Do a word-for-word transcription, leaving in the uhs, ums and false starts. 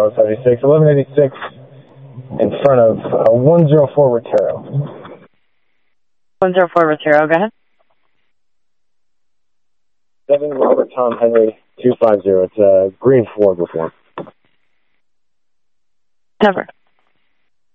Bravo seventy-six, eleven eighty-six in front of uh, one oh four Retiro. one oh four Retiro, go ahead. seven Robert Tom Henry two five zero. It's a green Ford with one. Cover.